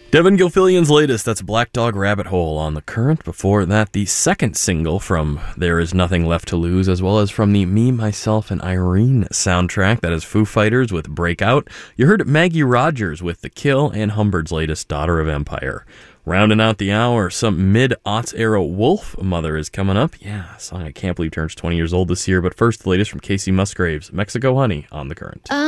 Devin Gilfillian's latest, that's Black Dog Rabbit Hole on The Current. Before that, the second single from There Is Nothing Left to Lose, as well as from the Me, Myself, and Irene soundtrack. That is Foo Fighters with Breakout. You heard Maggie Rogers with The Kill, and Humberd's latest, Daughter of Empire. Rounding out the hour, some mid-aughts era Wolf Mother is coming up. Yeah, a song I can't believe turns 20 years old this year. But first, the latest from Casey Musgraves, Mexico Honey on The Current.